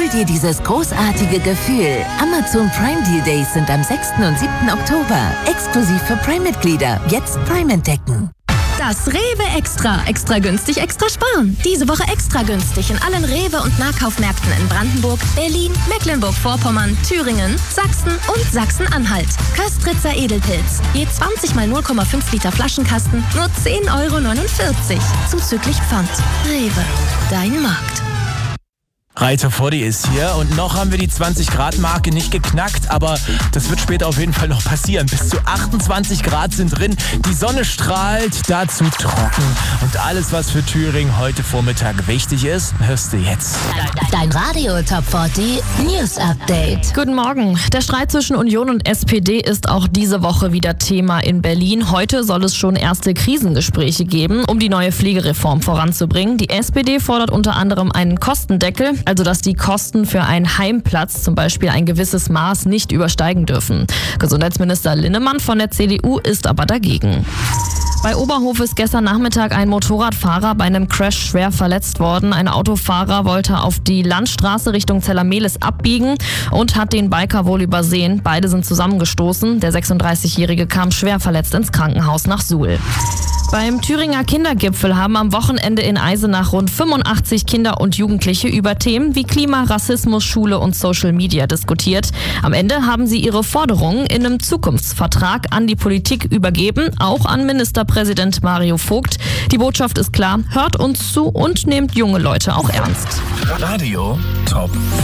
dir dieses großartige Gefühl. Amazon Prime Deal Days sind am 6. und 7. Oktober. Exklusiv für Prime-Mitglieder. Jetzt Prime entdecken. Das Rewe Extra. Extra günstig, extra sparen. Diese Woche extra günstig in allen Rewe- und Nahkaufmärkten in Brandenburg, Berlin, Mecklenburg-Vorpommern, Thüringen, Sachsen und Sachsen-Anhalt. Köstritzer Edelpilz. Je 20 mal 0,5 Liter Flaschenkasten, nur 10,49 €. Zuzüglich Pfand. Rewe. Dein Markt. Reiter Foddy ist hier und noch haben wir die 20-Grad-Marke nicht geknackt, aber das wird später auf jeden Fall noch passieren. Bis zu 28 Grad sind drin, die Sonne strahlt, dazu trocken und alles, was für Thüringen heute Vormittag wichtig ist, hörst du jetzt. Dein Radio Top 40 News Update. Guten Morgen. Der Streit zwischen Union und SPD ist auch diese Woche wieder Thema in Berlin. Heute soll es schon erste Krisengespräche geben, um die neue Pflegereform voranzubringen. Die SPD fordert unter anderem einen Kostendeckel, also dass die Kosten für einen Heimplatz zum Beispiel ein gewisses Maß nicht übersteigen dürfen. Gesundheitsminister Linnemann von der CDU ist aber dagegen. Bei Oberhof ist gestern Nachmittag ein Motorradfahrer bei einem Crash schwer verletzt worden. Ein Autofahrer wollte auf die Landstraße Richtung Zellermehlis abbiegen und hat den Biker wohl übersehen. Beide sind zusammengestoßen. Der 36-Jährige kam schwer verletzt ins Krankenhaus nach Suhl. Beim Thüringer Kindergipfel haben am Wochenende in Eisenach rund 85 Kinder und Jugendliche über Themen wie Klima, Rassismus, Schule und Social Media diskutiert. Am Ende haben sie ihre Forderungen in einem Zukunftsvertrag an die Politik übergeben, auch an Ministerpräsident Mario Vogt. Die Botschaft ist klar, hört uns zu und nehmt junge Leute auch ernst. Radio Top